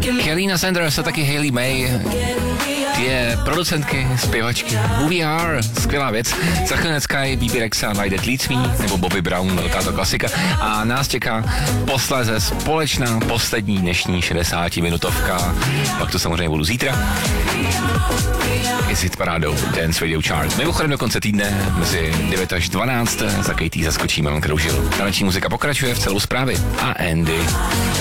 Karina Sanders a taky Hayley May, je producentky, zpěvačky. Who We Are, skvělá věc. Za chvíli Sky, BB Rexa, Why That Leads Me, nebo Bobby Brown, velká to klasika. A nás čeká posléze společná poslední dnešní 60-minutovka. Pak to samozřejmě budu zítra. S hitparádou Dance Radio Chart. Mimochodem do konce týdne mezi 9 až 12 za Katie zaskočí Milan Kroužil. Taneční muzika pokračuje v celou zprávy. A Andy.